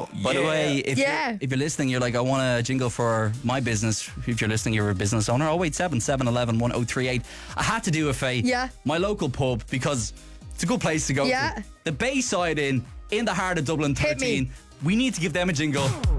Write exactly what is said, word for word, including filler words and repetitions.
By the Yeah. way, if, Yeah. you're, if you're listening, you're like, I want a jingle for my business. If you're listening, you're a business owner. oh eight seven, seven one one, one oh three eight. I had to do a Faye. Yeah. My local pub, because it's a good place to go Yeah. to. The Bayside Inn, in the heart of Dublin Hit me. thirteen. We need to give them a jingle.